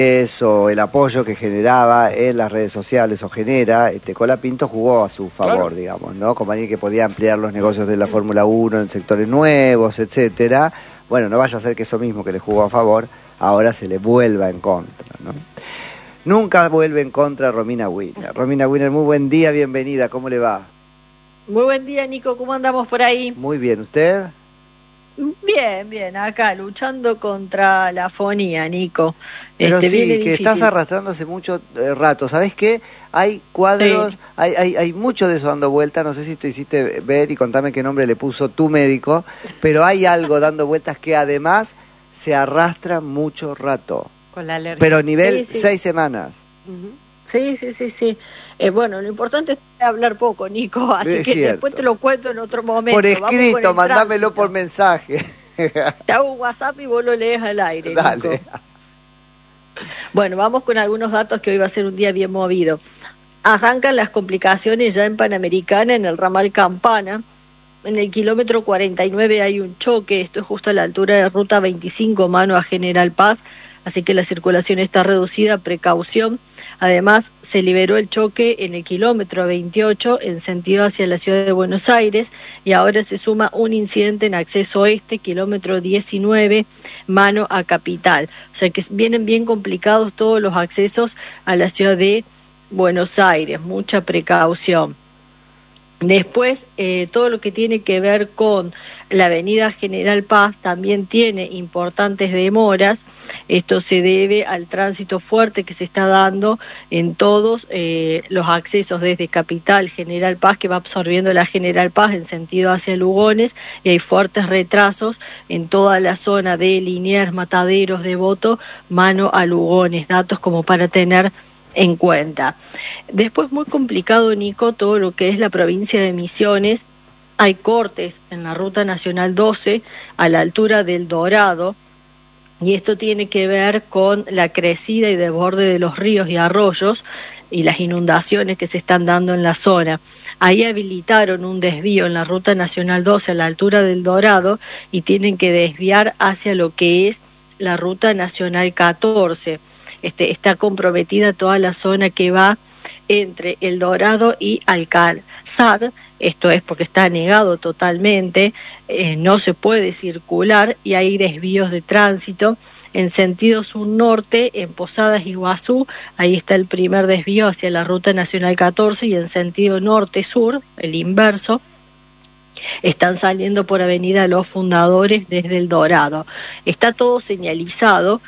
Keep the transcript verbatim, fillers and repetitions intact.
eso, el apoyo que generaba en las redes sociales o genera, este, Colapinto jugó a su favor, claro, digamos, ¿no? Como alguien que podía ampliar los negocios de la Fórmula uno en sectores nuevos, etcétera. Bueno, no vaya a ser que eso mismo que le jugó a favor, ahora se le vuelva en contra, ¿no? Nunca vuelve en contra Romina Winer. Romina Winer, muy buen día, bienvenida, ¿cómo le va? Muy buen día, Nico, ¿cómo andamos por ahí? Muy bien, ¿usted? Bien, bien, acá luchando contra la afonía, Nico. Pero este, sí, que difícil. Estás arrastrando hace mucho eh, rato. ¿Sabés qué? Hay cuadros, sí. hay, hay, hay mucho de eso dando vuelta. No sé si te hiciste ver y contame qué nombre le puso tu médico, pero hay algo dando vueltas que además se arrastra mucho rato. Con la alergia. Pero nivel sí, sí. seis semanas. Uh-huh. Sí, sí, sí, sí. Eh, bueno, lo importante es hablar poco, Nico, así es que cierto. Después te lo cuento en otro momento. Por escrito, mandámelo por mensaje. Te hago un WhatsApp y vos lo lees al aire, Dale. Nico. Bueno, vamos con algunos datos que hoy va a ser un día bien movido. Arrancan las complicaciones ya en Panamericana, en el ramal Campana. En el kilómetro cuarenta y nueve hay un choque, esto es justo a la altura de ruta veinticinco, mano a General Paz, así que la circulación está reducida, precaución. Además, se liberó el choque en el kilómetro veintiocho en sentido hacia la ciudad de Buenos Aires y ahora se suma un incidente en acceso oeste, kilómetro diecinueve, mano a Capital. O sea que vienen bien complicados todos los accesos a la ciudad de Buenos Aires, mucha precaución. Después, eh, todo lo que tiene que ver con la avenida General Paz también tiene importantes demoras. Esto se debe al tránsito fuerte que se está dando en todos eh, los accesos desde Capital, General Paz, que va absorbiendo la General Paz en sentido hacia Lugones, y hay fuertes retrasos en toda la zona de Liniers, Mataderos, Devoto, mano a Lugones. Datos como para tener en cuenta. Después, muy complicado, Nico, todo lo que es la provincia de Misiones. Hay cortes en la Ruta Nacional doce a la altura del Dorado, y esto tiene que ver con la crecida y desborde de los ríos y arroyos y las inundaciones que se están dando en la zona. Ahí habilitaron un desvío en la Ruta Nacional doce a la altura del Dorado y tienen que desviar hacia lo que es la Ruta Nacional catorce. Este, está comprometida toda la zona que va entre El Dorado y Alcázar, esto es porque está negado totalmente, eh, no se puede circular y hay desvíos de tránsito en sentido sur-norte, en Posadas y Iguazú, ahí está el primer desvío hacia la Ruta Nacional catorce, y en sentido norte-sur, el inverso, están saliendo por Avenida Los Fundadores desde El Dorado. Está todo señalizado,